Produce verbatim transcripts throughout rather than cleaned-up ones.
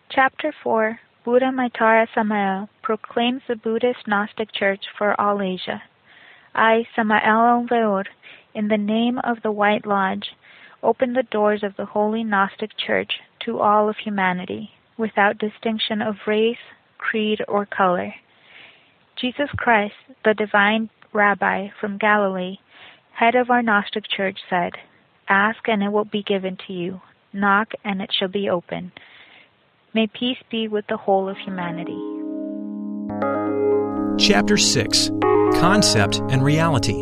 Chapter four, Buddha Maitara Samael proclaims the Buddhist Gnostic Church for all Asia. I, Samael Leor, in the name of the White Lodge, open the doors of the Holy Gnostic Church to all of humanity, without distinction of race, creed, or color. Jesus Christ, the divine Rabbi from Galilee, head of our Gnostic Church, said, "Ask and it will be given to you. Knock and it shall be open." May peace be with the whole of humanity. Chapter six, Concept and Reality.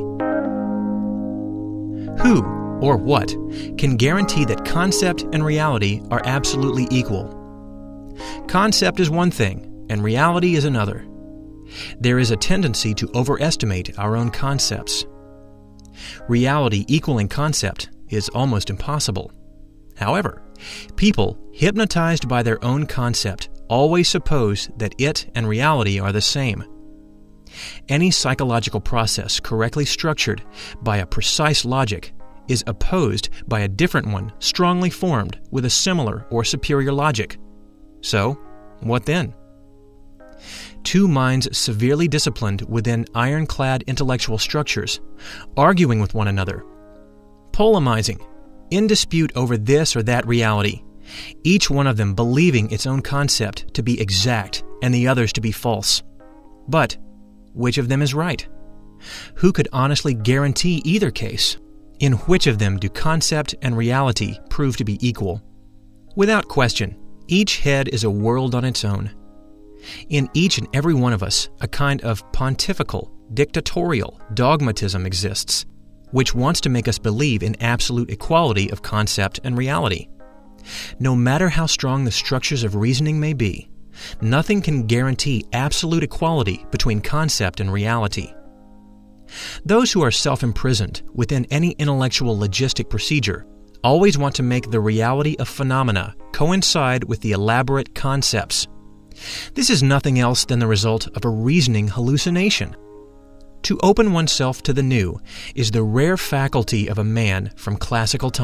Who, or what, can guarantee that concept and reality are absolutely equal? Concept is one thing, and reality is another. There is a tendency to overestimate our own concepts. Reality equaling concept is almost impossible. However, people, hypnotized by their own concept, always suppose that it and reality are the same. Any psychological process correctly structured by a precise logic is opposed by a different one strongly formed with a similar or superior logic. So, what then? Two minds severely disciplined within ironclad intellectual structures, arguing with one another, polemizing, in dispute over this or that reality, each one of them believing its own concept to be exact and the other's to be false. But which of them is right? Who could honestly guarantee either case? In which of them do concept and reality prove to be equal? Without question, each head is a world on its own. In each and every one of us, a kind of pontifical, dictatorial dogmatism exists, which wants to make us believe in absolute equality of concept and reality. No matter how strong the structures of reasoning may be, nothing can guarantee absolute equality between concept and reality. Those who are self-imprisoned within any intellectual logistic procedure always want to make the reality of phenomena coincide with the elaborate concepts. This is nothing else than the result of a reasoning hallucination. To open oneself to the new is the rare faculty of a man from classical times.